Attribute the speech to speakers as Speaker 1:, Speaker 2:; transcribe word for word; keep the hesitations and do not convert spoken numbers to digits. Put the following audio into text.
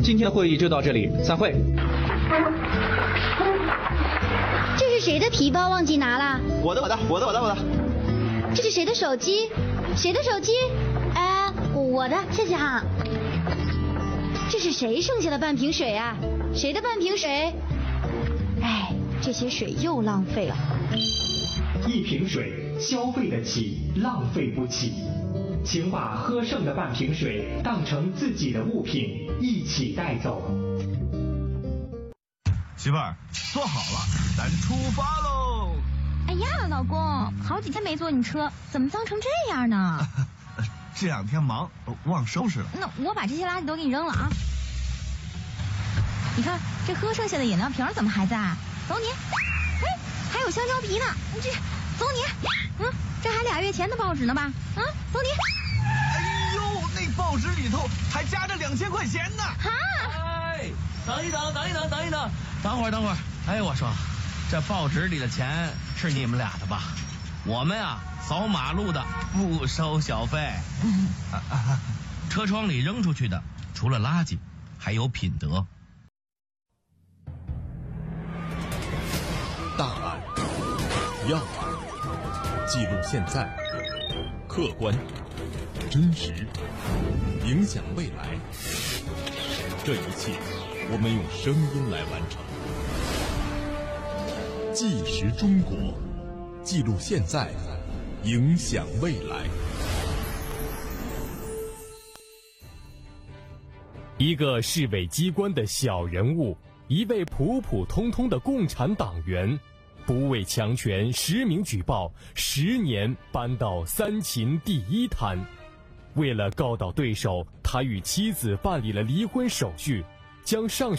Speaker 1: 今天的会议就到这里，散会。
Speaker 2: 这是谁的皮包忘记拿了？
Speaker 3: 我的，我的，我的，我的，我的。
Speaker 2: 这是谁的手机？谁的手机？哎，我的，谢谢哈。这是谁剩下的半瓶水啊？谁的半瓶水？哎，这些水又浪费了。
Speaker 4: 一瓶水消费得起，浪费不起。请把喝剩的半瓶水当成自己的物品，一起带走。
Speaker 5: 媳妇儿，坐好了，咱出发喽！
Speaker 6: 哎呀，老公，好几天没坐你车，怎么脏成这样呢？
Speaker 5: 这两天忙，忘收拾了。
Speaker 6: 那我把这些垃圾都给你扔了啊！你看这喝剩下的饮料瓶怎么还在？走你！哎，还有香蕉皮呢，你这走你！嗯，这还俩月前的报纸呢吧？啊，走你！
Speaker 5: 哎呦，那报纸里头还夹着两千块钱呢！
Speaker 6: 哈！
Speaker 7: 哎，等一等，等一等，等一等，等会儿，等会儿。哎，我说，这报纸里的钱是你们俩的吧？我们呀，扫马路的不收小费。车窗里扔出去的，除了垃圾，还有品德。
Speaker 8: 大案、要案，记录现在，客观、真实，影响未来。这一切，我们用声音来完成。纪实中国，记录现在，影响未来。
Speaker 9: 一个市委机关的小人物，一位普普通通的共产党员，不畏强权，实名举报，十年搬到三秦第一摊。为了告倒对手，他与妻子办理了离婚手续，将上学